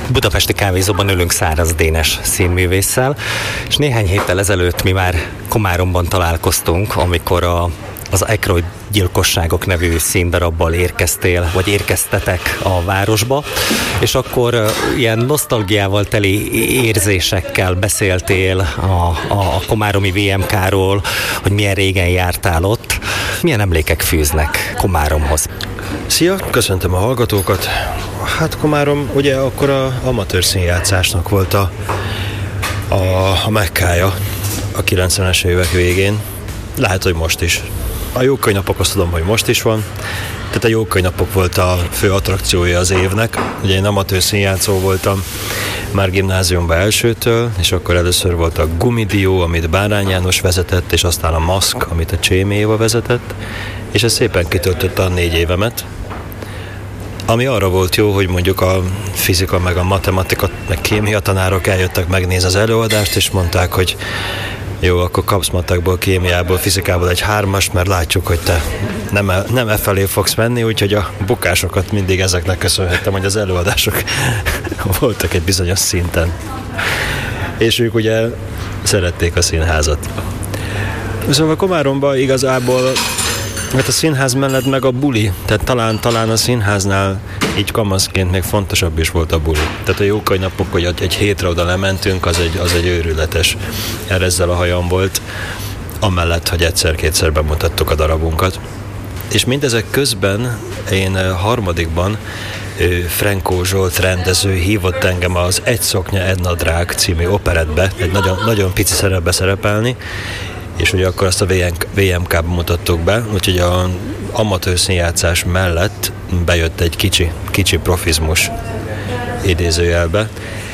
Budapesti kávézóban ülünk Száraz Dénes színművésszel, és néhány héttel ezelőtt mi már Komáromban találkoztunk, amikor az Aykroyd gyilkosságok nevű színdarabbal érkeztél, vagy érkeztetek a városba, és akkor ilyen nosztalgiával teli érzésekkel beszéltél a komáromi VMK-ról, hogy milyen régen jártál ott. Milyen emlékek fűznek Komáromhoz? Szia, köszöntöm a hallgatókat. Hát Komárom ugye akkor a amatőr színjátszásnak volt a mekkája a 90-es évek végén. Lehet, hogy most is. A Jókai-napok azt tudom, hogy most is van. Tehát a Jókai-napok volt a fő attrakciója az évnek. Ugye én amatőr színjátszó voltam már gimnáziumban elsőtől, és akkor először volt a Gumidió, amit Bárány János vezetett, és aztán a Maszk, amit a Csémé Éva vezetett, és ez szépen kitöltötte a 4 évemet. Ami arra volt jó, hogy mondjuk a fizika, meg a matematika, meg kémia tanárok eljöttek megnézni az előadást, és mondták, hogy jó, akkor kapsz matekból, kémiából, fizikából egy 3-ast, mert látjuk, hogy te nem e felé fogsz menni, úgyhogy a bukásokat mindig ezeknek köszönhettem, hogy az előadások voltak egy bizonyos szinten. És ők ugye szerették a színházat. Szóval Komáromban igazából hát a színház mellett meg a buli, tehát talán a színháznál így kamaszként még fontosabb is volt a buli. Tehát a Jókai-napok, hogy egy hétre oda lementünk, az egy őrületes erezzel a hajam volt, amellett, hogy egyszer-kétszer bemutattuk a darabunkat. És mindezek közben én harmadikban Frenkó Zsolt rendező hívott engem az Egy szoknya, egy nadrág című operettbe, egy nagyon, nagyon pici szerepbe szerepelni, és ugye akkor azt a VMK-ban mutattuk be, úgyhogy a amatőr színjátszás mellett bejött egy kicsi profizmus idézőjelbe.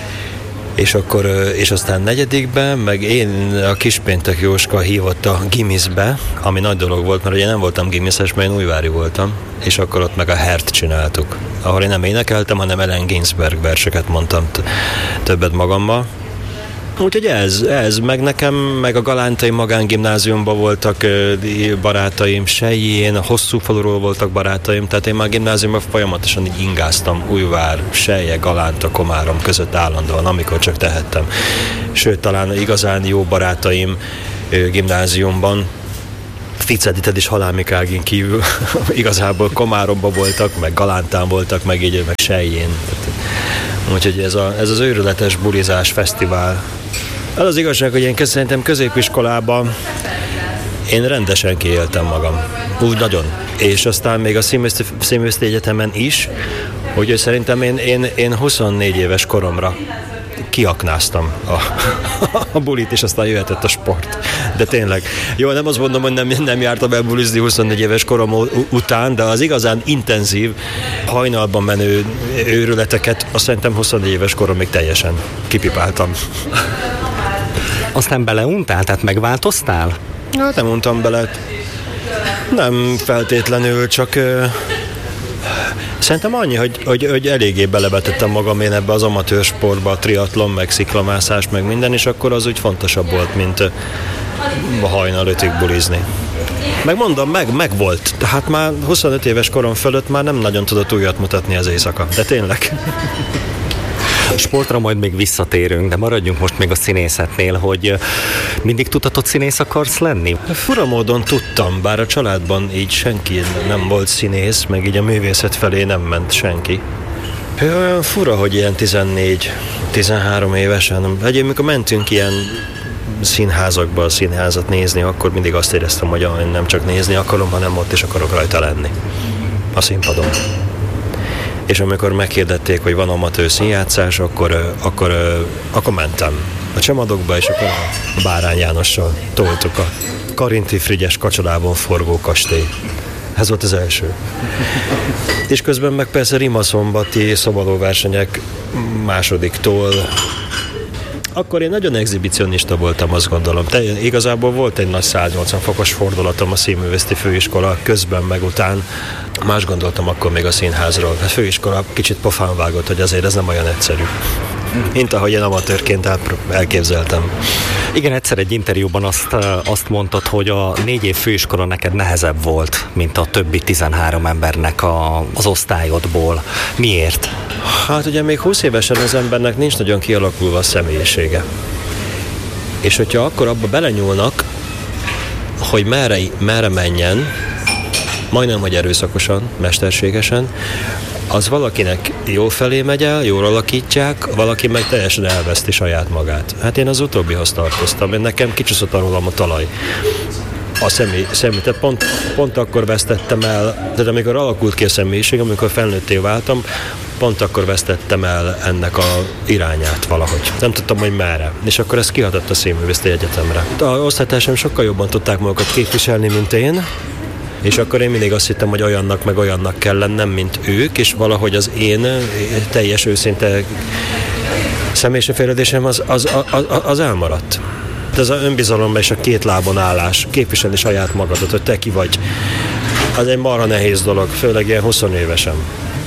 És aztán 4. meg én, a Kispéntek Jóska hívott a Gimiszbe, ami nagy dolog volt, mert ugye nem voltam gimiszes, mert én újvári voltam, és akkor ott meg a Hert csináltuk, ahol én nem énekeltem, hanem Ellen Ginsberg verseket mondtam többet magammal. Úgyhogy ez, meg nekem, meg a Galántai Magángimnáziumban voltak barátaim, Sejjén, a Hosszúfaluról voltak barátaim, tehát én már gimnáziumban folyamatosan így ingáztam Újvár, Selje, Galánta, Komárom között állandóan, amikor csak tehettem. Sőt, talán igazán jó barátaim gimnáziumban, Ficedited és Halál Mikágin kívül igazából Komáromban voltak, meg Galántán voltak, meg Sejjén. Úgyhogy ez az őrületes bulizás fesztivál. Az az igazság, hogy én szerintem középiskolában én rendesen kiéltem magam. Úgy nagyon. És aztán még a Színművészeti Egyetemen is, úgyhogy szerintem én 24 éves koromra kiaknáztam a bulit, és aztán jöhetett a sport. De tényleg. Jó, nem azt mondom, hogy nem jártam el bulizni 24 éves korom után, de az igazán intenzív, hajnalban menő őrületeket azt szerintem 24 éves koromig teljesen kipipáltam. Aztán beleuntál? Tehát megváltoztál? Hát nem untam bele. Nem feltétlenül, csak szerintem annyi, hogy eléggé belevetettem magam én ebbe az amatőr sportba, a triatlon, meg sziklamászás, meg minden, és akkor az úgy fontosabb volt, mint a hajnal 5-ig bulizni. Meg mondom, meg volt. Tehát már 25 éves korom fölött már nem nagyon tudott újat mutatni az éjszaka. De tényleg. A sportra majd még visszatérünk, de maradjunk most még a színészetnél, hogy mindig tudhatod színész akarsz lenni? Fura módon tudtam, bár a családban így senki nem volt színész, meg így a művészet felé nem ment senki. Olyan fura, hogy ilyen 14-13 évesen. Egyébként mikor mentünk ilyen színházakba a színházat nézni, akkor mindig azt éreztem, hogy én nem csak nézni akarom, hanem ott is akarok rajta lenni. A színpadon. És amikor meghirdették, hogy van amatőr színjátszás, akkor mentem a Csemadokba, és akkor a Bárány Jánossal toltuk a Karinti Frigyes kacsalában forgó kastély. Ez volt az első. És közben meg persze rimaszombati szobalóversenyek másodiktól. Akkor én nagyon exhibicionista voltam, azt gondolom. Igazából volt egy nagy 180 fokos fordulatom a Színművészeti Főiskola közben meg után. Más gondoltam akkor még a színházról. A főiskola kicsit pofán vágott, hogy azért ez nem olyan egyszerű. Mint ahogy én amatőrként elképzeltem. Igen, egyszer egy interjúban azt mondtad, hogy a 4 év főiskola neked nehezebb volt, mint a többi 13 embernek az osztályodból. Miért? Hát ugye még 20 évesen az embernek nincs nagyon kialakulva a személyisége. És hogyha akkor abba belenyúlnak, hogy merre menjen, majdnem, hogy erőszakosan, mesterségesen, az valakinek jó felé megy el, jól alakítják, valaki meg teljesen elveszti saját magát. Hát én az utóbbihoz tartoztam, én nekem kicsúszott rólam a talaj. A személy, tehát pont akkor vesztettem el, tehát amikor alakult ki a személyiség, amikor felnőtté váltam, pont akkor vesztettem el ennek a irányát valahogy. Nem tudtam, hogy merre. És akkor ez kihatott a Színművészeti Egyetemre. A osztálytársaim sokkal jobban tudták magukat képviselni, mint én, és akkor én mindig azt hittem, hogy olyannak kell lennem, mint ők, és valahogy az én teljes őszinte személyiségfejlődésem az elmaradt. Ez az önbizalomban és a 2 lábon állás, képviselni saját magadat, hogy te ki vagy, az egy marha nehéz dolog, főleg ilyen 20 évesen.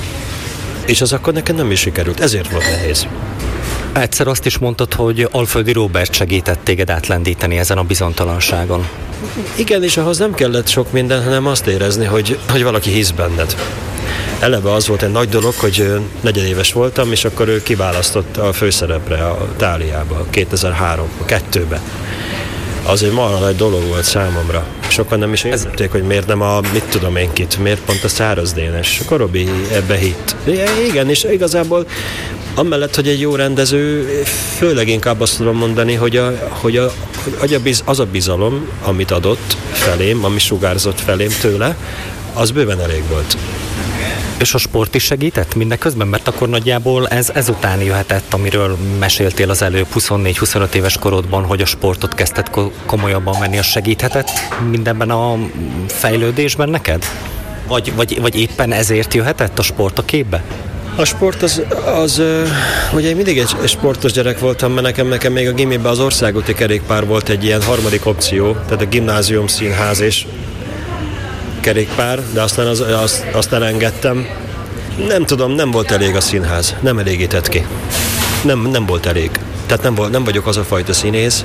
És az akkor nekem nem is sikerült, ezért volt nehéz. Egyszer azt is mondtad, hogy Alföldi Róbert segített téged átlendíteni ezen a bizonytalanságon. Igen, és ahhoz nem kellett sok minden, hanem azt érezni, hogy valaki hisz benned. Eleve az volt egy nagy dolog, hogy negyedéves voltam, és akkor ő kiválasztott a főszerepre a Táliába, 2002-ben. Az egy marha nagy dolog volt számomra. Sokan nem is értették, hogy miért nem miért pont a Száraz Dénes. Akkor Robi ebbe hitt. Igen, és igazából amellett, hogy egy jó rendező, főleg inkább azt tudom mondani, hogy az a bizalom, amit adott felém, ami sugárzott felém tőle, az bőven elég volt. És a sport is segített mindeközben? Mert akkor nagyjából ezután jöhetett, amiről meséltél az előbb 24-25 éves korodban, hogy a sportot kezdted komolyabban venni, az segíthetett mindenben a fejlődésben neked? Vagy éppen ezért jöhetett a sport a képbe? A sport az ugye én mindig egy sportos gyerek voltam, mert nekem még a gimiben az országúti kerékpár volt egy ilyen harmadik opció, tehát a gimnázium, színház és kerékpár, de aztán azt elengedtem. Nem tudom, nem volt elég a színház, nem elégített ki. Nem volt elég. Tehát nem vagyok az a fajta színész,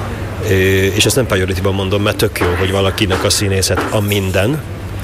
és ezt nem pejoratívan mondom, mert tök jó, hogy valakinek a színészet a minden.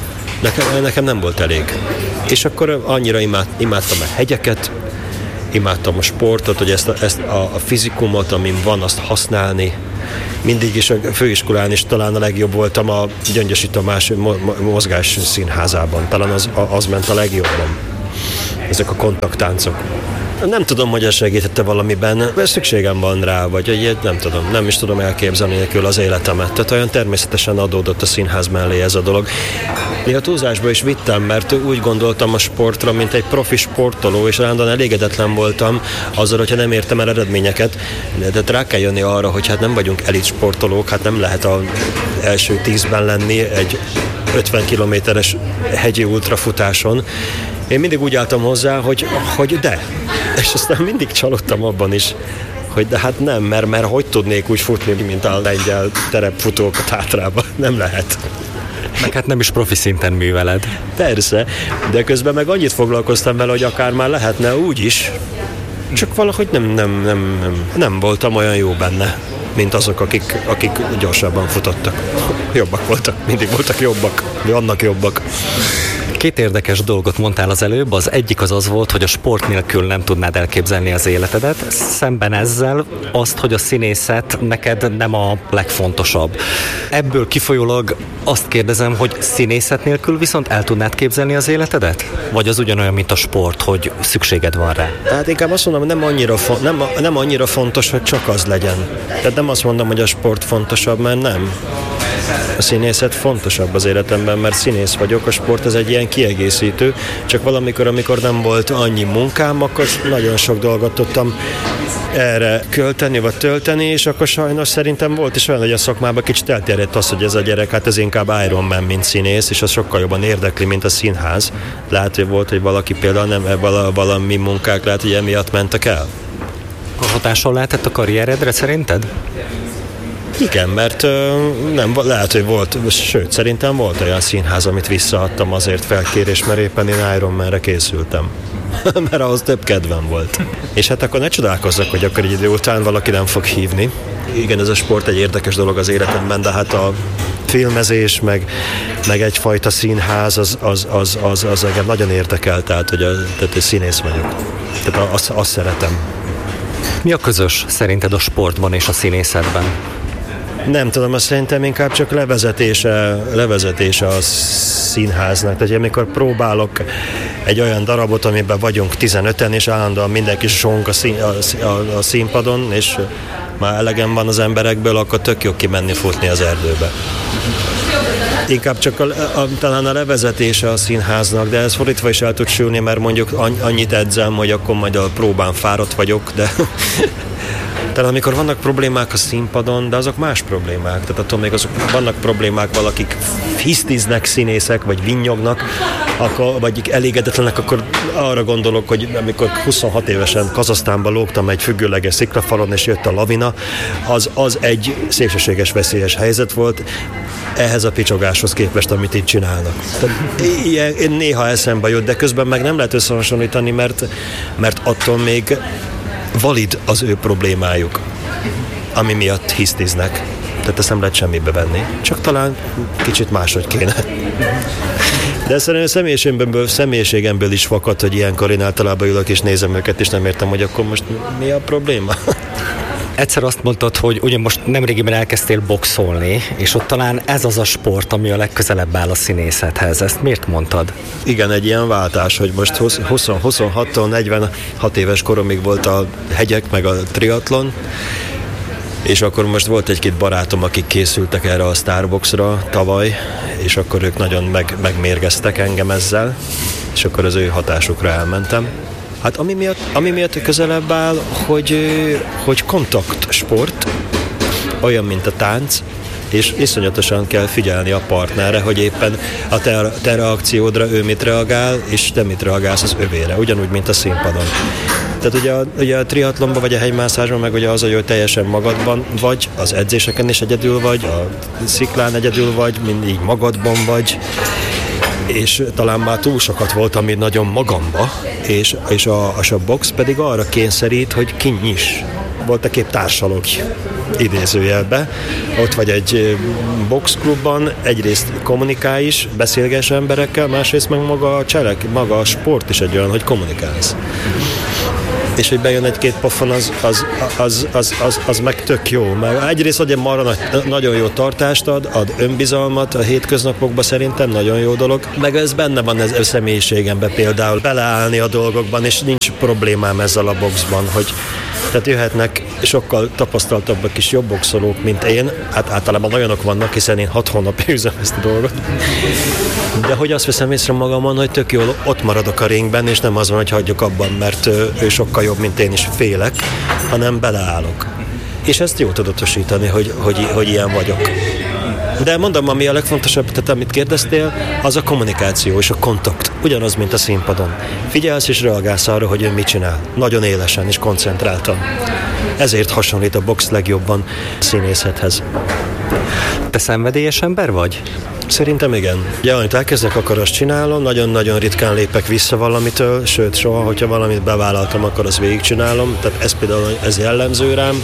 Nekem nem volt elég. És akkor annyira imádtam a hegyeket, imádtam a sportot, hogy ezt a fizikumot, amin van, azt használni. Mindig is a főiskolán is talán a legjobb voltam a Gyöngyösi Tamás mozgás színházában. Talán az ment a legjobban. Ezek a kontakttáncok. Nem tudom, hogy ez segítette valamiben, szükségem van rá, vagy nem tudom, nem is tudom elképzelni nélkül az életemet. Tehát olyan természetesen adódott a színház mellé ez a dolog. Néha túlzásba is vittem, mert úgy gondoltam a sportra, mint egy profi sportoló, és állandóan elégedetlen voltam azzal, hogyha nem értem el eredményeket. De rá kell jönni arra, hogy hát nem vagyunk elit sportolók, hát nem lehet az első 10-ben lenni egy 50 kilométeres hegyi ultrafutáson. Én mindig úgy álltam hozzá, hogy de. És aztán mindig csalódtam abban is, hogy de hát nem, mert hogy tudnék úgy futni, mint a lengyel terepfutók a Tátrában. Nem lehet. Meg hát nem is profi szinten műveled. Persze, de közben meg annyit foglalkoztam vele, hogy akár már lehetne úgy is, csak valahogy nem voltam olyan jó benne, mint azok, akik gyorsabban futottak. Jobbak voltak, mindig voltak jobbak, vannak jobbak. 2 érdekes dolgot mondtál az előbb, az egyik az volt, hogy a sport nélkül nem tudnád elképzelni az életedet, szemben ezzel azt, hogy a színészet neked nem a legfontosabb. Ebből kifolyólag azt kérdezem, hogy színészet nélkül viszont el tudnád képzelni az életedet? Vagy az ugyanolyan, mint a sport, hogy szükséged van rá? Hát inkább azt mondom, nem annyira fontos, hogy csak az legyen. Tehát nem azt mondom, hogy a sport fontosabb, mert nem. A színészet fontosabb az életemben, mert színész vagyok, a sport az egy ilyen kiegészítő, csak valamikor, amikor nem volt annyi munkám, akkor nagyon sok dolgot tudtam erre költeni vagy tölteni, és akkor sajnos szerintem volt is olyan, hogy a szakmában kicsit elterjedt az, hogy ez a gyerek, hát ez inkább Iron Man, mint színész, és az sokkal jobban érdekli, mint a színház. Lehet, hogy volt, hogy valaki például nem valami munkák, lehet, hogy emiatt mentek el. A hatással lehetett a karrieredre szerinted? Igen, mert nem, lehet, hogy volt, sőt, szerintem volt olyan színház, amit visszaadtam azért felkérés, mert éppen én Iron Man-re készültem. Mert ahhoz több kedvem volt. És hát akkor ne csodálkozzak, hogy akkor egy idő után valaki nem fog hívni. igen, ez a sport egy érdekes dolog az életemben, de hát a filmezés, meg egyfajta színház, az engem nagyon érdekel, tehát színész vagyok. Tehát azt szeretem. Mi a közös szerinted a sportban és a színészetben? Nem tudom, azt szerintem inkább csak levezetése a színháznak. Tehát amikor próbálok egy olyan darabot, amiben vagyunk 15-en, és állandóan mindenki song a színpadon, és már elegem van az emberekből, akkor tök jó kimenni futni az erdőbe. Inkább csak talán a levezetése a színháznak, de ez fordítva is el tud sülni, mert mondjuk annyit edzem, hogy akkor majd a próbán fáradt vagyok, de talán amikor vannak problémák a színpadon, de azok más problémák. Tehát attól még azok vannak problémák, valakik hisztiznek, színészek, vagy vinnyognak, vagy elégedetlenek, akkor arra gondolok, hogy amikor 26 évesen Kazahsztánban lógtam egy függőleges sziklafalon, és jött a lavina, az egy szélsőséges, veszélyes helyzet volt, ehhez a picsogáshoz képest, amit itt csinálnak. Ilyen néha eszembe jut, de közben meg nem lehet összehasonlítani, mert attól még valid az ő problémájuk, ami miatt hisztiznek. Tehát ezt nem lehet semmibe venni. Csak talán kicsit máshogy kéne. De szerintem személyiségemből is fakad, hogy ilyenkor én általában ülök és nézem őket, és nem értem, hogy akkor most mi a probléma. Egyszer azt mondtad, hogy ugye most nemrégiben elkezdtél boxolni, és ott talán ez az a sport, ami a legközelebb áll a színészethez. Ezt miért mondtad? Igen, egy ilyen váltás, hogy most 26-tól 46 éves koromig volt a hegyek, meg a triatlon, és akkor most volt egy-két barátom, akik készültek erre a Starboxra tavaly, és akkor ők nagyon megmérgeztek engem ezzel, és akkor az ő hatásukra elmentem. Hát ami miatt közelebb áll, hogy kontaktsport, olyan, mint a tánc, és iszonyatosan kell figyelni a partnerre, hogy éppen a te reakciódra ő mit reagál, és te mit reagálsz az övére, ugyanúgy, mint a színpadon. Tehát ugye a triatlonban vagy a hegymászásban meg ugye az, hogy teljesen magadban vagy, az edzéseken is egyedül vagy, a sziklán egyedül vagy, mindig magadban vagy, és talán már túl sokat voltam én nagyon magamba, és a box pedig arra kényszerít, hogy kinyiss. Voltak épp társalog idézőjelbe. Ott vagy egy boxklubban, egyrészt kommunikálj is, beszélgess emberekkel, másrészt meg maga a sport is egy olyan, hogy kommunikálsz. És hogy bejön egy-két pofon, az meg tök jó. Mert egyrészt ugye marra nagyon jó tartást ad önbizalmat a hétköznapokban, szerintem nagyon jó dolog. Meg ez benne van ez a személyiségemben például beleállni a dolgokban, és nincs problémám ezzel a boxban, hogy tehát jöhetnek sokkal tapasztaltabbak is jobb boxolók, mint én. Hát általában olyanok vannak, hiszen én 6 hónapja üzem ezt a dolgot. De hogy azt veszem észre magamon, hogy tök jól ott maradok a ringben, és nem az van, hogy hagyjuk abban, mert ő sokkal jobb, mint én is félek, hanem beleállok. És ezt jó tudatosítani, hogy ilyen vagyok. De mondom, ami a legfontosabb, tehát amit kérdeztél, az a kommunikáció és a kontakt. Ugyanaz, mint a színpadon. Figyelsz és reagálsz arra, hogy ő mit csinál. Nagyon élesen és koncentráltan. Ezért hasonlít a box legjobban színészethez. Te szenvedélyes ember vagy? Szerintem igen. Ugye, amit elkezdek, akkor azt csinálom, nagyon-nagyon ritkán lépek vissza valamitől, sőt, soha, hogyha valamit bevállaltam, akkor azt végigcsinálom. Tehát ez például ez jellemző rám.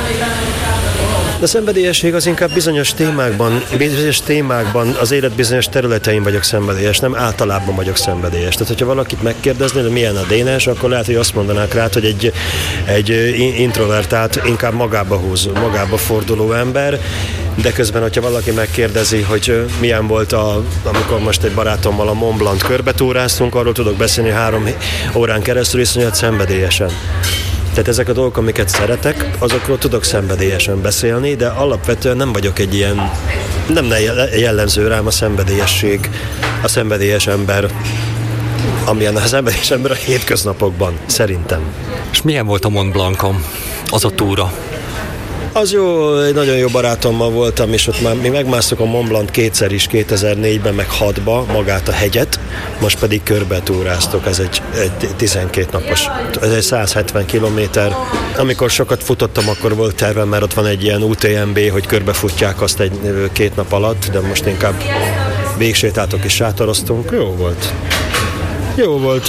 De a szenvedélyesség az inkább bizonyos témákban, az élet bizonyos területein vagyok szenvedélyes, nem általában vagyok szenvedélyes. Tehát, hogyha valakit megkérdeznél, hogy milyen a Dénes, akkor lehet, hogy azt mondanák rá, hogy egy introvertált, inkább magába forduló ember, de közben, hogyha valaki megkérdezi, hogy milyen volt amikor most egy barátommal a Mont Blanc körbetúráztunk, arról tudok beszélni 3 órán keresztül, iszonyat szenvedélyesen. Tehát ezek a dolgok, amiket szeretek, azokról tudok szenvedélyesen beszélni, de alapvetően nem vagyok egy ilyen, nem jellemző rám a szenvedélyesség, a szenvedélyes ember, amilyen a szenvedélyes ember a hétköznapokban, szerintem. És milyen volt a Mont Blancon az a túra? Az jó, egy nagyon jó barátommal voltam, és ott már mi megmásztuk a Mont Blanc 2-szer is, 2004-ben, meg 6-ba, magát a hegyet, most pedig körbetúráztuk, ez egy 12 napos, ez egy 170 kilométer. Amikor sokat futottam, akkor volt tervem, mert ott van egy ilyen UTMB, hogy körbefutják azt 2 nap alatt, de most inkább végsétáltok és sátoroztunk. Jó volt.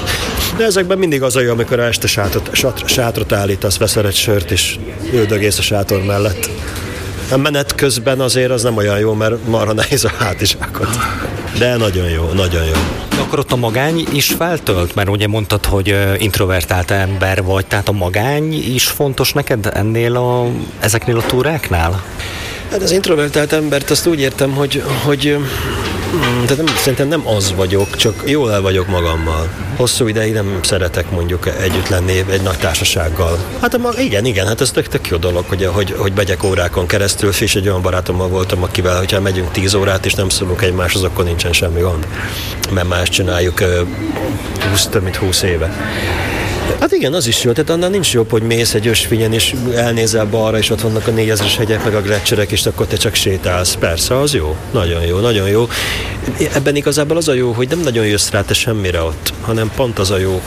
De ezekben mindig az a jó, amikor este sátrat állítasz, veszel egy sört, és üldögész a sátor mellett. A menet közben azért az nem olyan jó, mert marha nehéz a hátizsákot. De nagyon jó, nagyon jó. De akkor ott a magány is feltölt? Mert ugye mondtad, hogy introvertált ember vagy, tehát a magány is fontos neked ezeknél a túráknál? Hát az introvertált embert azt úgy értem, hogy szerintem nem az vagyok, csak jól el vagyok magammal. Hosszú ideig nem szeretek mondjuk együtt lenni egy nagy társasággal. Hát igen, hát ez tök jó dolog, hogy megyek órákon keresztül, és egy olyan barátommal voltam, akivel, hogyha megyünk 10 órát, és nem szólunk egymáshoz, akkor nincsen semmi gond. Mert más csináljuk több mint 20 éve. Hát igen, az is jó, tehát annál nincs jobb, hogy mész egy ösvényen, és elnézel balra, és ott vannak a 4000-es hegyek, meg a gletszerek, és akkor te csak sétálsz. Persze, az jó. Nagyon jó, nagyon jó. Ebben igazából az a jó, hogy nem nagyon jössz rá te semmire ott, hanem pont az a jó,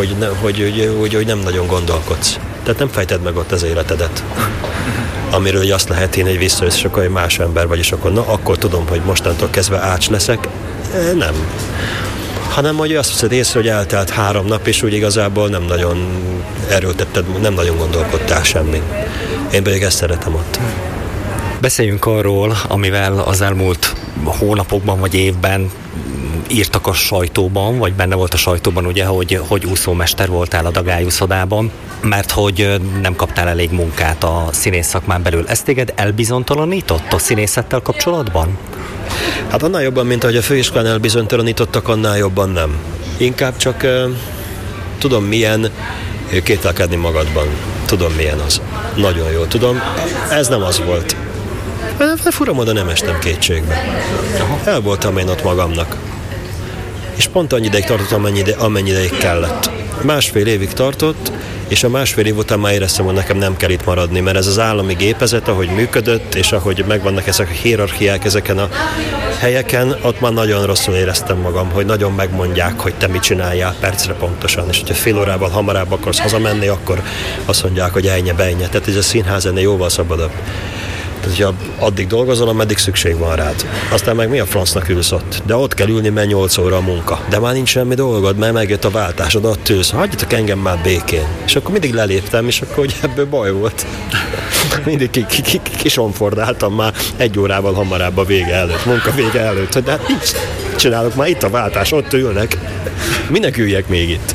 hogy nem nagyon gondolkodsz. Tehát nem fejted meg ott az életedet. Amiről azt lehet én, hogy visszajössz, és akkor egy más ember vagy, és akkor tudom, hogy mostantól kezdve ács leszek. Nem. Hanem hogy azt veszed észre, hogy eltelt 3 nap, és úgy igazából nem nagyon erőltetted, nem nagyon gondolkodtál semmin. Én pedig ezt szeretem ott. Beszéljünk arról, amivel az elmúlt hónapokban vagy évben írtak a sajtóban, vagy benne volt a sajtóban, ugye, hogy úszómester voltál a Dagály úszodában, mert hogy nem kaptál elég munkát a színész szakmán belül. Ez téged elbizonytalanított a színészettel kapcsolatban? Hát annál jobban, mint ahogy a főiskolán elbizonytalanítottak, annál jobban nem. Inkább csak tudom milyen kételkedni magadban. Tudom milyen az. Nagyon jól tudom. Ez nem az volt. Fura módon nem estem kétségbe. El voltam én ott magamnak. És pont annyi ideig tartott, amennyi ideig kellett. 1,5 évig tartott, és a 1,5 év után már éreztem, hogy nekem nem kell itt maradni, mert ez az állami gépezet, ahogy működött, és ahogy megvannak ezek a hierarchiák ezeken a helyeken, ott már nagyon rosszul éreztem magam, hogy nagyon megmondják, hogy te mit csináljál percre pontosan, és hogyha fél órával hamarabb akarsz hazamenni, akkor azt mondják, hogy ejnye. Tehát ez a színház ennél jóval szabadabb. Tehát, hogyha addig dolgozol, ameddig szükség van rád. Aztán meg mi a francnak ülsz ott? De ott kell ülni, mert 8 óra a munka. De már nincs semmi dolgod, mert megjött a váltásod, ott ülsz. Hagyjatok engem már békén. És akkor mindig leléptem, és akkor hogy ebből baj volt. Mindig kisonfordáltam már 1 órával hamarabb a vége előtt, munka vége előtt. De hát nincs, csinálok már itt a váltás, ott ülnek. Minek üljek még itt?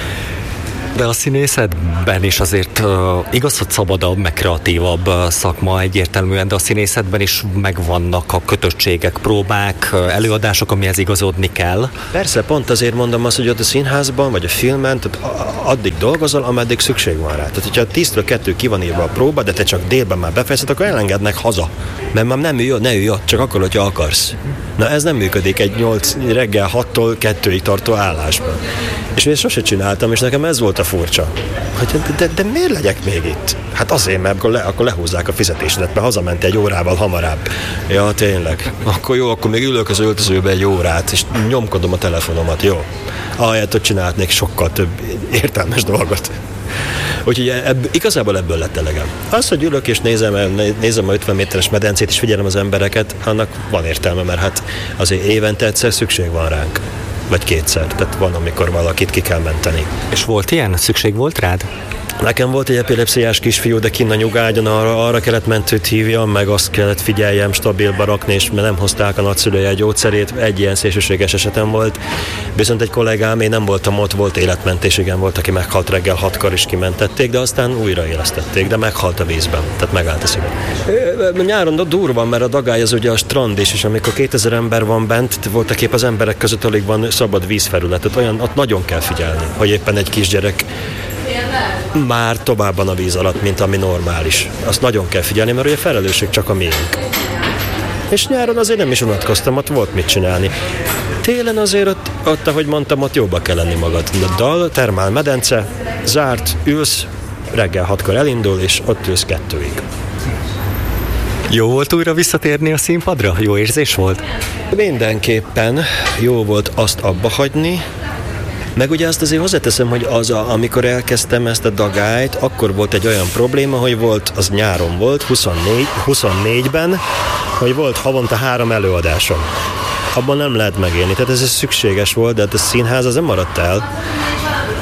De a színészetben is azért igaz, hogy szabadabb, meg kreatívabb szakma egyértelműen, de a színészetben is megvannak a kötöttségek, próbák, előadások, amihez igazodni kell. Persze, pont azért mondom azt, hogy ott a színházban, vagy a filmen, tehát addig dolgozol, ameddig szükség van rá. Tehát, hogyha 10-től 2 ki van írva a próba, de te csak délben már befejezed, akkor elengednek haza. Mert már nem ülj, ne ülj ott, csak akkor, hogyha akarsz. Na ez nem működik egy reggel 6-tól 2-ig tartó állásban. És én sose csináltam, és nekem ez volt a furcsa. De miért legyek még itt? Hát azért, mert akkor lehúzzák a fizetésedet, mert hazament 1 órával hamarabb. Ja, tényleg. Akkor jó, akkor még ülök az öltözőbe 1 órát, és nyomkodom a telefonomat, jó. Ahelyett, hogy csinálhatnék sokkal több értelmes dolgot. Úgyhogy igazából ebből lett elegem. Az, hogy ülök és nézem a 50 méteres medencét, és figyelem az embereket, annak van értelme, mert hát azért évente egyszer szükség van ránk. Vagy 2-szer, tehát van, amikor valakit ki kell menteni. És volt ilyen? Szükség volt rád? Nekem volt egy epilepsziás kisfiú, de kinn a nyugágyon, arra kellett mentőt hívjam, meg azt kellett figyeljem, stabilba rakni, és nem hozták a nagyszülője a gyógyszerét, egy ilyen szélsőséges esetem volt. Viszont egy kollégám, én nem voltam ott, volt életmentés, igen, volt, aki meghalt reggel 6-kor is kimentették, de aztán újraélesztették, de meghalt a vízben, tehát megállt a szíve. Nyáron durva, mert a Dagály az ugye a strand is, és amikor 2000 ember van bent, voltaképp az emberek között alig van szabad vízfelület, ott nagyon kell figyelni, hogy éppen egy kisgyerek már tovább van a víz alatt, mint ami normális. Azt nagyon kell figyelni, mert ugye a felelősség csak a miénk. És nyáron azért nem is unatkoztam, ott volt mit csinálni. Télen azért ott ahogy mondtam, ott jobba kell lenni magad. A dal, termál medence, zárt, ülsz, reggel 6-kor elindul, és ott ülsz 2-ig. Jó volt újra visszatérni a színpadra? Jó érzés volt? Mindenképpen jó volt azt abba hagyni, meg ugye azt azért hozzáteszem, hogy amikor elkezdtem ezt a Dagályt, akkor volt egy olyan probléma, hogy volt, az nyáron volt, 24-ben, hogy volt havonta 3 előadásom. Abban nem lehet megélni, tehát ez szükséges volt, de hát a színház az nem maradt el.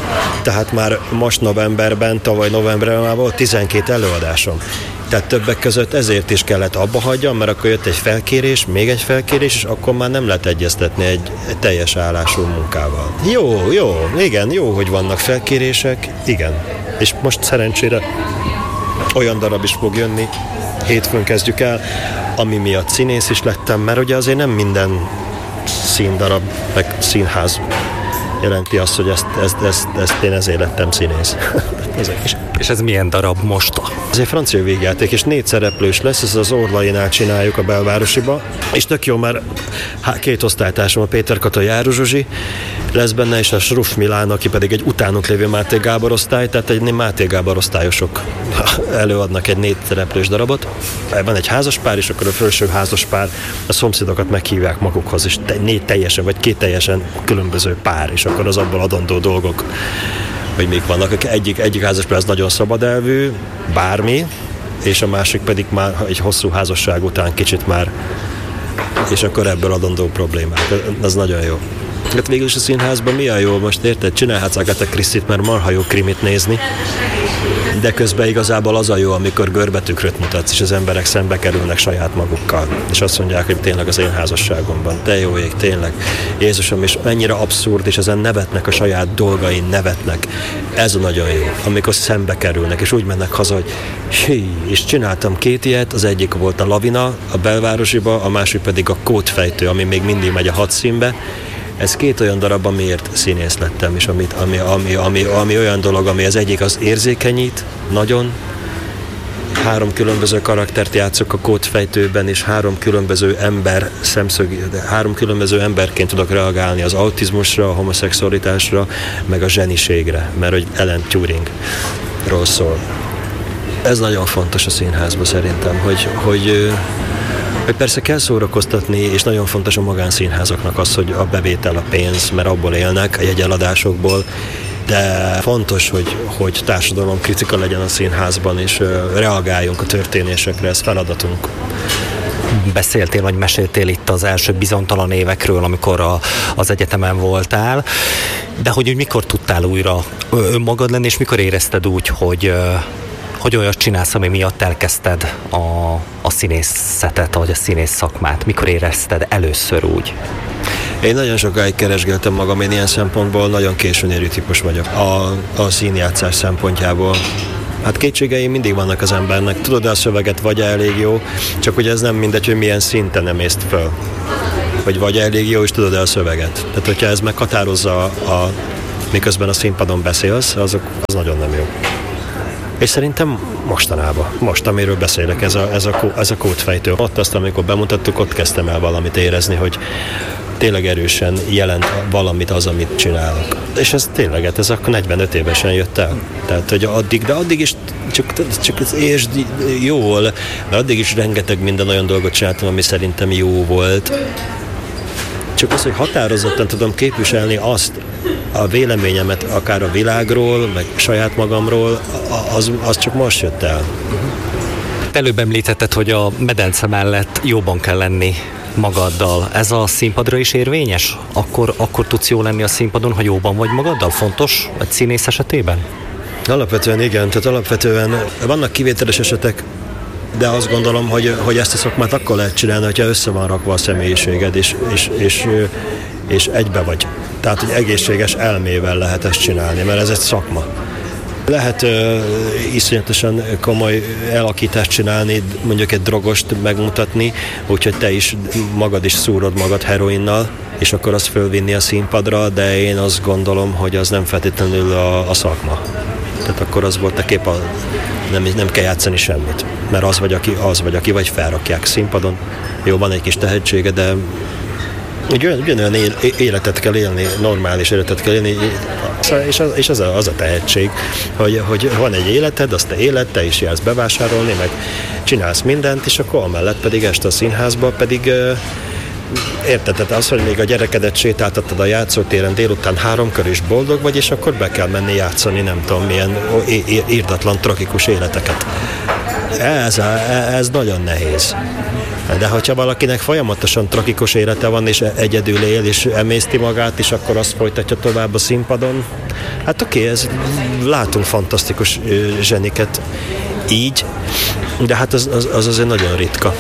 Tehát már most novemberben, tavaly novemberben már volt 12 előadásom. Tehát többek között ezért is kellett abba hagyjam, mert akkor jött egy felkérés, még egy felkérés, és akkor már nem lehet egyeztetni egy teljes állású munkával. Jó, igen, jó, hogy vannak felkérések, igen. És most szerencsére olyan darab is fog jönni, hétfőn kezdjük el, ami miatt színész is lettem, mert ugye azért nem minden színdarab, meg színház jelenti azt, hogy ezt én ezért lettem színész. És ez milyen darab most? Ez egy francia végjáték, és 4 szereplős lesz, ez az Orlainál csináljuk a Belvárosiba, és tök jó, mert 2 osztálytársam, a Péter Kata Járó Zsuzsi lesz benne, és a Sruff Milán, aki pedig egy utánunk lévő Máté Gábor osztály, tehát egy Máté Gábor osztályosok előadnak egy 4 szereplős darabot. Van egy házaspár, és akkor a felső házaspár a szomszédokat meghívják magukhoz, és 4 teljesen, vagy 2 teljesen különböző pár, és akkor az abból adandó dolgok, hogy még vannak. Egyik házaspár az nagyon szabadelvű, bármi, és a másik pedig már egy hosszú házasság után kicsit már, és akkor ebből adandó problémák. Ez nagyon jó. Hát végül is a színházban mi a jó? Most érted? Csinálhatsz Agatha Christie-t, mert marha jó krimit nézni, de közben igazából az a jó, amikor görbetükröt mutatsz, és az emberek szembe kerülnek saját magukkal, és azt mondják, hogy tényleg az én házasságomban, te jó ég, tényleg. Jézusom, és mennyire abszurd, és ezen nevetnek a saját dolgain, nevetnek. Ez a nagyon jó, amikor szembe kerülnek, és úgy mennek haza, hogy és csináltam 2 ilyet, az egyik volt a Lavina, a Belvárosiba, a másik pedig a Kódfejtő, ami még mindig megy a 6 színbe. Ez 2 olyan darab, amiért színész lettem, és ami olyan dolog, ami az egyik az érzékenyít, nagyon. 3 különböző karaktert játszok a Kódfejtőben, és 3 különböző ember szemszög, 3 különböző emberként tudok reagálni az autizmusra, a homoszexualitásra, meg a zseniségre, mert hogy Alan Turingról szól. Ez nagyon fontos a színházban szerintem, hogy persze kell szórakoztatni, és nagyon fontos a magánszínházaknak az, hogy a bevétel, a pénz, mert abból élnek, a jegyeladásokból, de fontos, hogy társadalomkritika legyen a színházban, és reagáljunk a történésekre, ez feladatunk. Beszéltél, vagy meséltél itt az első bizonytalan évekről, amikor az egyetemen voltál, de hogy mikor tudtál újra önmagad lenni, és mikor érezted úgy, hogy olyat csinálsz, ami miatt elkezdted a színészetet, vagy a színész szakmát? Mikor érezted először úgy? Én nagyon sokáig keresgéltem magam, én ilyen szempontból nagyon későn érő típus vagyok a színjátszás szempontjából. Hát kétségeim mindig vannak az embernek. Tudod, a szöveget vagy elég jó, csak ugye ez nem mindegy, hogy milyen szinten emészt föl. Vagy elég jó, és tudod a szöveget. Tehát, hogyha ez meghatározza miközben a színpadon beszélsz, az nagyon nem jó. És szerintem mostanában, amiről beszélek, ez a Kódfejtő. Ott azt, amikor bemutattuk, ott kezdtem el valamit érezni, hogy tényleg erősen jelent valamit az, amit csinálok. És ez tényleg, ez akkor 45 évesen jött el. Tehát, hogy addig is csak értsd jól, mert addig is rengeteg minden olyan dolgot csináltam, ami szerintem jó volt. Csak az, hogy határozottan tudom képviselni azt, a véleményemet akár a világról, meg saját magamról, az csak most jött el. Előbb említetted, hogy a medence mellett jóban kell lenni magaddal. Ez a színpadra is érvényes? Akkor tudsz jó lenni a színpadon, ha jóban vagy magaddal? Fontos egy színész esetében? Alapvetően igen, tehát alapvetően vannak kivételes esetek, de azt gondolom, hogy ezt a szakmát akkor lehet csinálni, hogyha össze van rakva a személyiséged, és egybe vagy. Tehát, hogy egészséges elmével lehet ezt csinálni, mert ez egy szakma. Lehet iszonyatosan komoly elakítást csinálni, mondjuk egy drogost megmutatni, úgyhogy te is magad is szúrod magad heroinnal, és akkor azt fölvinni a színpadra, de én azt gondolom, hogy az nem feltétlenül a szakma. Tehát akkor az volt a kép, nem kell játszani semmit, mert az vagy, aki vagy felrakják színpadon. Jó, van egy kis tehetsége, de ugyanolyan életet kell élni, normális életet kell élni, és az a tehetség, hogy van egy életed, azt te éled, te is jársz bevásárolni, meg csinálsz mindent, és akkor amellett pedig este a színházba pedig érted, tehát az, hogy még a gyerekedet sétáltattad a játszótéren délután 3-kor is boldog vagy, és akkor be kell menni játszani, nem tudom, milyen írdatlan, tragikus életeket. Ez nagyon nehéz. De hogyha valakinek folyamatosan tragikus élete van, és egyedül él, és emészti magát, és akkor azt folytatja tovább a színpadon, hát oké, látunk fantasztikus zseniket így, de hát az azért nagyon ritka.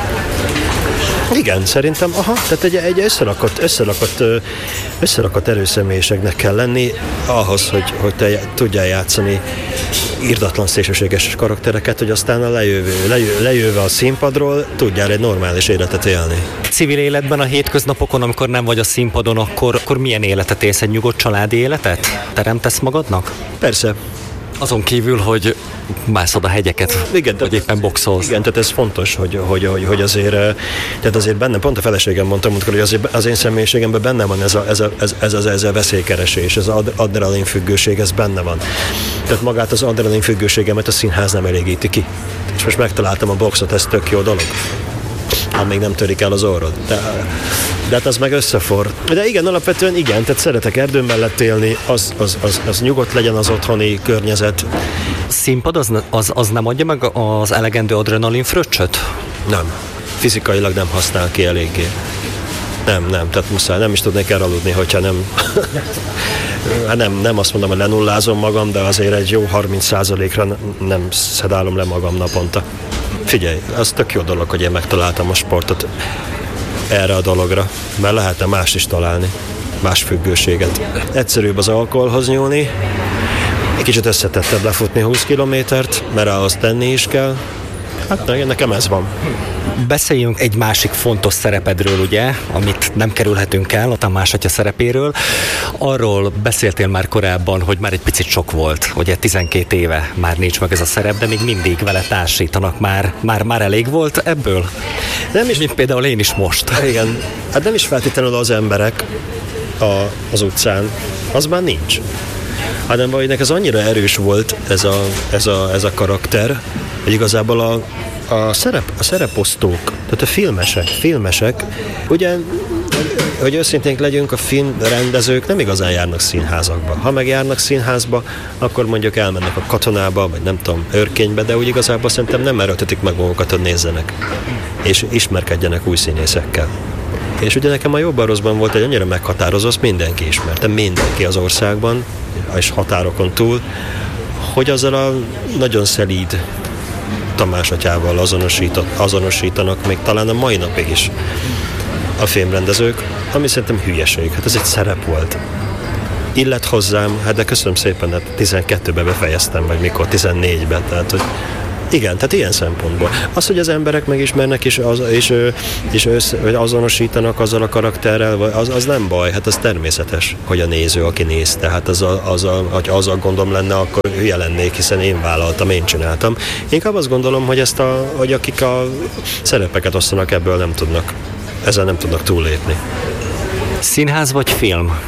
Igen, szerintem, tehát egy összerakott erőszemélyiségnek kell lenni ahhoz, hogy te tudjál játszani irdatlan szélsőséges karaktereket, hogy aztán a lejöve a színpadról tudjál egy normális életet élni. Civil életben a hétköznapokon, amikor nem vagy a színpadon, akkor milyen életet élsz? Egy nyugodt családi életet teremtesz magadnak? Persze. Azon kívül, hogy mászod a hegyeket, igen, vagy éppen boxolsz. Igen, tehát ez fontos, hogy azért, tehát azért bennem, pont a feleségem mondta, hogy azért az én személyiségemben benne van ez a veszélykeresés, ez az adrenalin függőség, ez benne van. Tehát magát az adrenalin függőségemet a színház nem elégíti ki. És most megtaláltam a boxot, ez tök jó dolog. Amíg nem törik el az orrod. De hát az meg összefor. De igen, alapvetően igen, tehát szeretek erdő mellett élni, az nyugodt legyen az otthoni környezet. A színpad az nem adja meg az elegendő adrenalin fröccsöt? Nem. Fizikailag nem használ ki eléggé. Nem, tehát muszáj, nem is tudnék elaludni, hogyha nem... nem azt mondom, hogy lenullázom magam, de azért egy jó 30%-ra nem szedálom le magam naponta. Figyelj, az tök jó dolog, hogy én megtaláltam a sportot erre a dologra, mert lehetne mást is találni, más függőséget. Egyszerűbb az alkoholhoz nyúlni, egy kicsit összetettebb lefutni 20 kilométert, mert ahhoz tenni is kell. Hát nekem ez van. Beszéljünk egy másik fontos szerepedről, ugye, amit nem kerülhetünk el, a Tamás atya szerepéről. Arról beszéltél már korábban, hogy már egy picit sok volt, ugye 12 éve már nincs meg ez a szerep, de még mindig vele társítanak. Már elég volt ebből? Nem is, mint például én is most. Igen, hát nem is feltétlenül az emberek az utcán, az már nincs. Hanem valakinek ez annyira erős volt ez a karakter, hogy igazából a szereposztók, tehát a filmesek, ugye, hogy őszinténk legyünk, a filmrendezők nem igazán járnak színházakba. Ha meg járnak színházba, akkor mondjuk elmennek a Katonába, vagy nem tudom, Örkénybe, de úgy igazából szerintem nem erőltetik meg magukat, hogy nézzenek, és ismerkedjenek új színészekkel. És ugye nekem a Jobban Rosszban volt egy annyira meghatározó, azt mindenki ismerte, mindenki az országban, és határokon túl, hogy azzal a nagyon szelíd Tamás atyával azonosítanak még talán a mai napig is a filmrendezők, ami szerintem hülyeség. Hát ez egy szerep volt. Illet hozzám, hát de köszönöm szépen, hát 12-ben befejeztem, vagy mikor, 14-ben, tehát hogy igen, tehát ilyen szempontból. Az, hogy az emberek megismernek és azonosítanak azzal a karakterrel, az nem baj, hát az természetes, hogy a néző, aki néz. Tehát ha az a gondom lenne, akkor hülye lennék, hiszen én vállaltam, én csináltam. Inkább azt gondolom, hogy hogy akik a szerepeket osztanak, ezzel nem tudnak túllépni. Színház vagy film?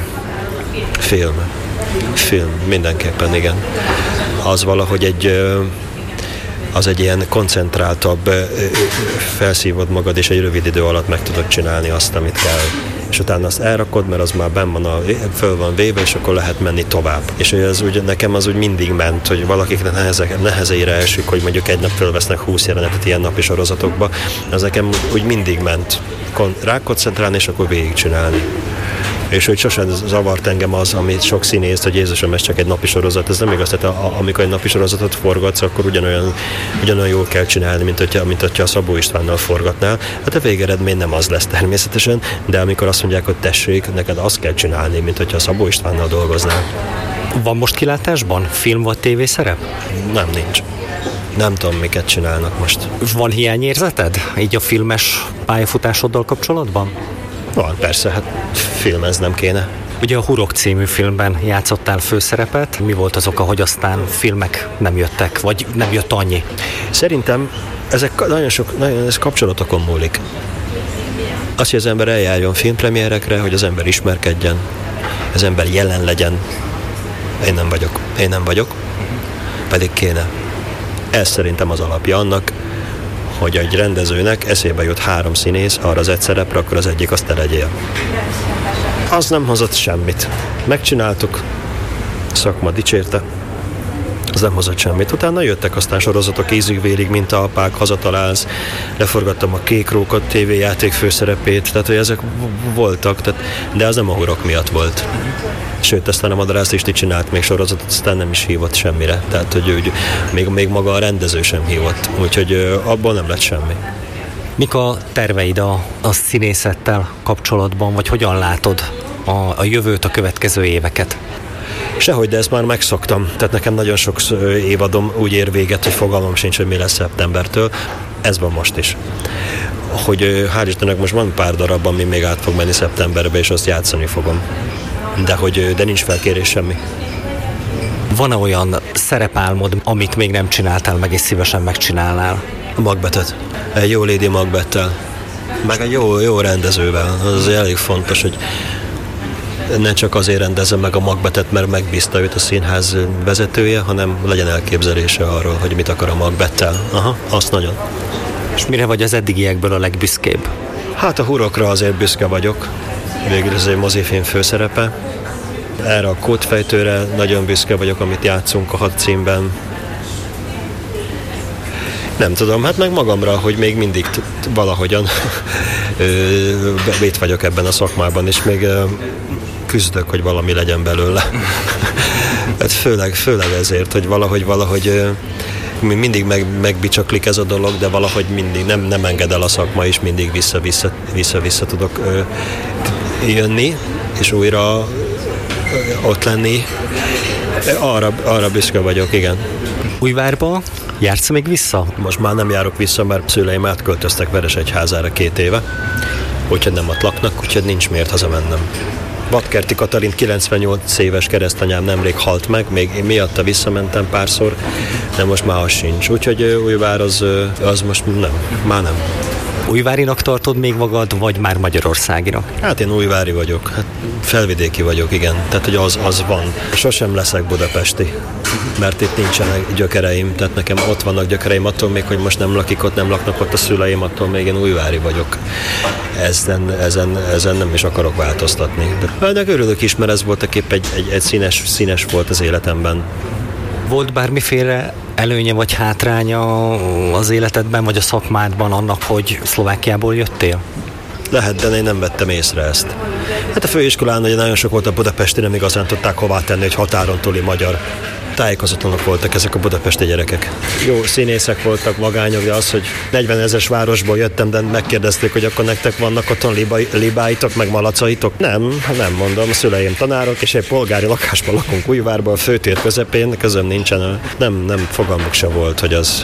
Film, mindenképpen, igen. Az valahogy az egy ilyen koncentráltabb, felszívod magad, és egy rövid idő alatt meg tudod csinálni azt, amit kell. És utána azt elrakod, mert az már föl van véve, és akkor lehet menni tovább. És nekem az úgy mindig ment, hogy valakiknek nehezeire esik, hogy mondjuk egy nap fölvesznek 20 jelenetet ilyen napi sorozatokba, az nekem úgy mindig ment. Rákoncentrálni, és akkor végigcsinálni. És hogy sosem zavart engem az, amit sok színészt, hogy Jézusom, ez csak egy napi sorozat. Ez nem igaz, tehát amikor egy napi sorozatot forgatsz, akkor ugyanolyan jól kell csinálni, mint hogyha a Szabó Istvánnal forgatnál. Hát a végeredmény nem az lesz természetesen, de amikor azt mondják, hogy tessék, neked azt kell csinálni, mint hogyha a Szabó Istvánnal dolgoznál. Van most kilátásban film vagy tévészerep? Nem, nincs. Nem tudom, miket csinálnak most. Van hiányérzeted így a filmes pályafutásoddal kapcsolatban? Van, persze, hát filmeznem kéne. Ugye a Hurok című filmben játszottál főszerepet. Mi volt az oka, hogy aztán filmek nem jöttek, vagy nem jött annyi? Szerintem ez kapcsolatokon múlik. Az, hogy az ember eljárjon filmpremierekre, hogy az ember ismerkedjen, az ember jelen legyen. Én nem vagyok, pedig kéne. Ez szerintem az alapja annak, hogy egy rendezőnek eszébe jut 3 színész arra az egy szerepre, akkor az egyik azt te legyél. Az nem hozott semmit. Megcsináltuk, szakma dicsérte, Az nem hozott semmit. Utána jöttek aztán sorozatok ízig-vérig, mint Alpák, Hazatalálsz, leforgattam a Kék Róka tévéjáték főszerepét, tehát hogy ezek voltak, de az nem a hurok miatt volt. Sőt, aztán a Madarász is csinált még sorozatot, aztán nem is hívott semmire. Tehát, hogy még maga a rendező sem hívott. Úgyhogy abból nem lett semmi. Mik a terveid a színészettel kapcsolatban, vagy hogyan látod a jövőt, a következő éveket? Sehogy, de ezt már megszoktam. Tehát nekem nagyon sok évadom úgy ér véget, hogy fogalmam sincs, hogy mi lesz szeptembertől. Ez van most is. Hogy hál' Istennek most van pár darab, ami még át fog menni szeptemberbe, és azt játszani fogom. De nincs felkérés semmi. Van-e olyan szerepálmod, amit még nem csináltál meg, és szívesen megcsinálnál? A Macbethet. Egy jó Lady Macbettel. Meg egy jó rendezővel. Az elég fontos, hogy ne csak azért rendezem meg a Macbethet, mert megbízta őt a színház vezetője, hanem legyen elképzelése arról, hogy mit akar a Macbettel. Aha, azt nagyon. És mire vagy az eddigiekből a legbüszkébb? Hát a hurokra azért büszke vagyok. Végül ez egy mozifilm főszerepe. Erre a Kódfejtőre nagyon büszke vagyok, amit játszunk a hadcímben. Nem tudom, hát meg magamra, hogy még mindig valahogyan itt vagyok ebben a szakmában, és még küzdök, hogy valami legyen belőle. Hát főleg ezért, hogy valahogy mindig megbicsaklik ez a dolog, de valahogy mindig nem enged el a szakma, és mindig vissza tudok jönni, és újra ott lenni. Arra büszke vagyok, igen. Újvárba jársz még vissza? Most már nem járok vissza, mert szüleim átköltöztek Veresegyházára 2 éve, úgyhogy nem ott laknak, úgyhogy nincs miért hazamennem. Vadkerti Katalin 98 éves keresztanyám nemrég halt meg, még én miatta visszamentem párszor, de most már az sincs. Úgyhogy Újvár az most már nem. Újvárinak tartod még magad, vagy már magyarországinak? Hát én újvári vagyok, felvidéki vagyok, igen. Tehát, hogy az van. Sosem leszek budapesti, mert itt nincsenek gyökereim, tehát nekem ott vannak gyökereim, attól még, hogy most nem laknak ott a szüleim, attól még én újvári vagyok. Ezen nem is akarok változtatni. De örülök is, mert ez voltak épp egy színes volt az életemben. Volt bármiféle előnye vagy hátránya az életedben, vagy a szakmádban annak, hogy Szlovákiából jöttél? Lehet, de én nem vettem észre ezt. Hát a főiskolán ugye nagyon sok volt a budapesti, nem igazán tudták hová tenni, hogy határon túli magyar. Tájékozatlanok voltak ezek a budapesti gyerekek. Jó színészek voltak, vagányok, de az, hogy 40 000-es városból jöttem, de megkérdezték, hogy akkor nektek vannak otthon libáitok, meg malacaitok. Nem mondom, a szüleim tanárok, és egy polgári lakásban lakunk Újvárban, a főtér közepén, közöm nincsen, nem fogalmuk se volt,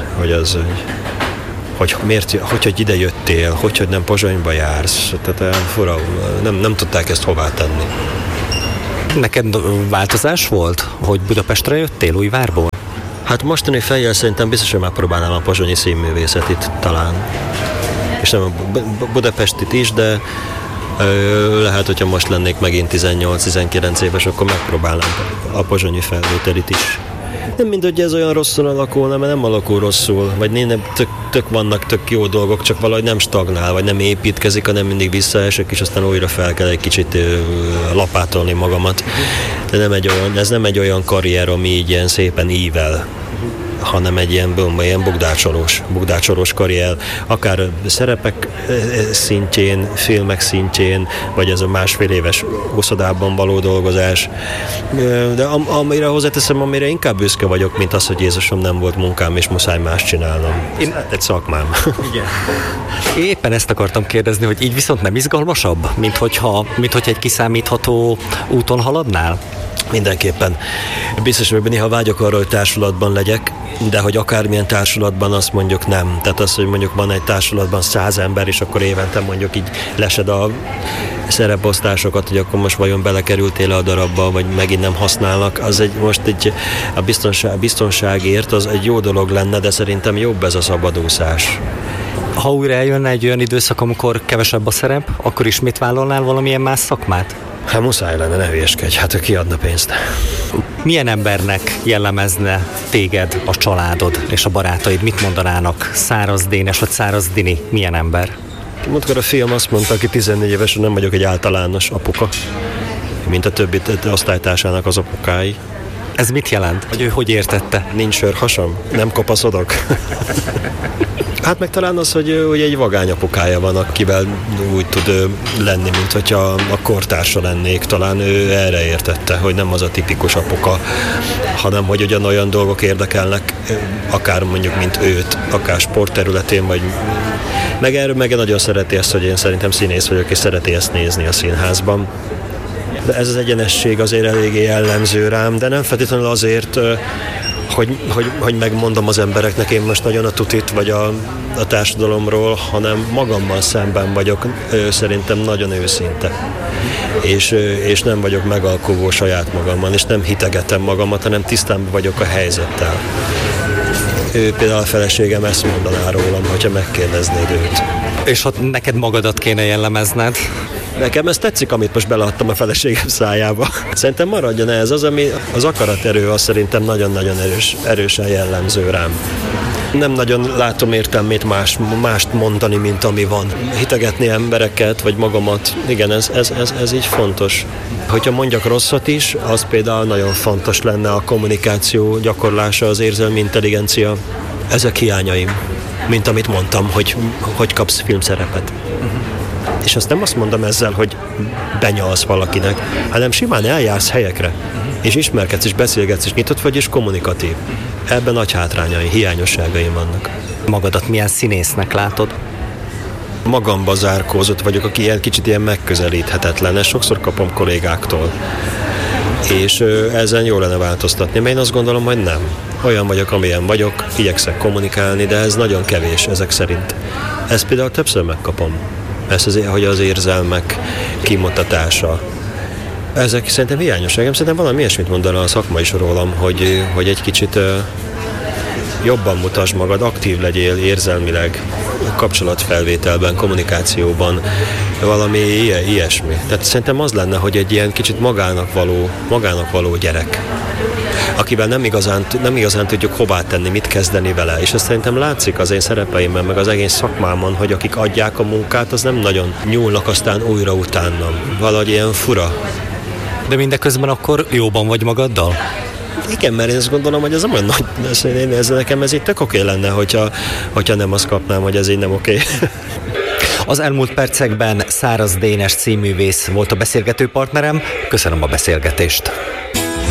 hogy miért, hogy ide jöttél, hogy nem Pozsonyba jársz. Tehát fura, nem tudták ezt hová tenni. Neked változás volt, hogy Budapestre jöttél Újvárból? Hát mostani fejjel szerintem biztos, hogy megpróbálnám a pozsonyi színművészetit talán. És nem a budapestit is, de lehet, hogyha most lennék megint 18-19 éves, akkor megpróbálnám a pozsonyi felvételit is. Nem mindegy, ez olyan rosszul alakulna, mert nem alakul rosszul, vagy vannak tök jó dolgok, csak valahogy nem stagnál, vagy nem építkezik, hanem mindig visszaesek, és aztán újra fel kell egy kicsit lapátolni magamat. De ez nem egy olyan karrier, ami így ilyen szépen ível, hanem egy ilyen bugdácsolós karrier, akár szerepek szintjén, filmek szintjén, vagy ez a másfél éves uszodában való dolgozás. De amire hozzáteszem, amire inkább büszke vagyok, mint az, hogy Jézusom nem volt munkám, és muszáj más csinálnom. Egy szakmám. Igen. Éppen ezt akartam kérdezni, hogy így viszont nem izgalmasabb, mint hogyha egy kiszámítható úton haladnál? Mindenképpen. Biztos, hogy néha vágyok arra, hogy társulatban legyek, de hogy akármilyen társulatban, azt mondjuk nem. Tehát az, hogy mondjuk van egy társulatban 100 ember, és akkor évente mondjuk így lesed a szereposztásokat, hogy akkor most vajon belekerültél a darabba, vagy megint nem használnak, az a biztonságért az egy jó dolog lenne, de szerintem jobb ez a szabadúszás. Ha újra eljönne egy olyan időszak, amikor kevesebb a szerep, akkor ismét vállalnál valamilyen más szakmát? Hát muszáj lenne, ne hülyeskedj, hát ki adna pénzt. Milyen embernek jellemezne téged a családod és a barátaid? Mit mondanának? Száraz Dénes vagy Száraz Dini? Milyen ember? Múltkor a fiam azt mondta, aki 14 éves, hogy nem vagyok egy általános apuka, mint a többi osztálytársának az apukái. Ez mit jelent? Vagy ő hogy értette? Nincs sörhasam? Nem kopaszodok? Hát meg talán az, hogy egy vagány apukája van, akivel úgy tud lenni, mint hogyha a kortársa lennék. Talán ő erre értette, hogy nem az a tipikus apuka, hanem hogy ugyanolyan dolgok érdekelnek, akár mondjuk, mint őt, akár sportterületén, vagy meg nagyon szereti ezt, hogy én szerintem színész vagyok, és szereti ezt nézni a színházban. De ez az egyenesség azért eléggé jellemző rám, de nem feltétlenül azért, hogy megmondom az embereknek én most nagyon a tutit vagy a társadalomról, hanem magammal szemben vagyok szerintem nagyon őszinte. És nem vagyok megalkuvó saját magammal, és nem hitegetem magamat, hanem tisztán vagyok a helyzettel. Például a feleségem ezt mondaná rólam, hogyha megkérdeznéd őt. És ha neked magadat kéne jellemezned? Nekem ez tetszik, amit most beleadtam a feleségem szájába. Szerintem maradjon ez az, ami az akaraterő, az szerintem nagyon-nagyon erősen jellemző rám. Nem nagyon látom értelmét mást mondani, mint ami van. Hitegetni embereket, vagy magamat, igen, ez így fontos. Hogyha mondjak rosszat is, az például nagyon fontos lenne a kommunikáció gyakorlása, az érzelmi intelligencia. Ezek hiányaim, mint amit mondtam, hogy kapsz filmszerepet. És azt nem azt mondom ezzel, hogy benyalsz valakinek, hanem simán eljársz helyekre, és ismerkedsz, és beszélgetsz, és nyitott vagy, és kommunikatív. Ebben nagy hátrányai, hiányosságaim vannak. Magadat milyen színésznek látod? Magamba zárkózott vagyok, aki kicsit ilyen megközelíthetetlen. Ezt sokszor kapom kollégáktól. És ezen jól lenne változtatni, mert én azt gondolom, hogy nem. Olyan vagyok, amilyen vagyok, igyekszek kommunikálni, de ez nagyon kevés ezek szerint. Ezt például többször megkapom. Ez azért, hogy az érzelmek kimutatása. Ezek szerintem hiányosságom. Szerintem valami ilyesmit mondaná a szakma is rólam, hogy egy kicsit jobban mutasd magad, aktív legyél érzelmileg, kapcsolatfelvételben, kommunikációban, valami ilyesmi. Tehát szerintem az lenne, hogy egy ilyen kicsit magának való gyerek, akivel nem igazán tudjuk hová tenni, mit kezdeni vele. És ezt szerintem látszik az én szerepeimben, meg az egész szakmámon, hogy akik adják a munkát, az nem nagyon nyúlnak aztán újra utánam. Valahogy ilyen fura. De mindeközben akkor jóban vagy magaddal? Igen, mert én azt gondolom, hogy ez nem olyan nagy, nekem ez így tök oké lenne, hogyha nem azt kapnám, hogy ez így nem oké. Az elmúlt percekben Száraz Dénes színművész volt a beszélgető partnerem. Köszönöm a beszélgetést.